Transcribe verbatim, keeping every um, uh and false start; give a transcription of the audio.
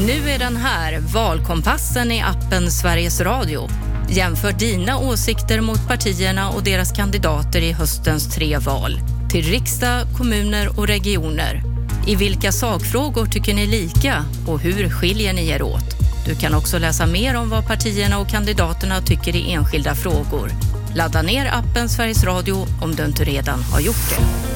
Nu är den här, valkompassen i appen Sveriges Radio. Jämför dina åsikter mot partierna och deras kandidater i höstens tre val. Till riksdag, kommuner och regioner. I vilka sakfrågor tycker ni lika och hur skiljer ni er åt? Du kan också läsa mer om vad partierna och kandidaterna tycker i enskilda frågor. Ladda ner appen Sveriges Radio om du inte redan har gjort det.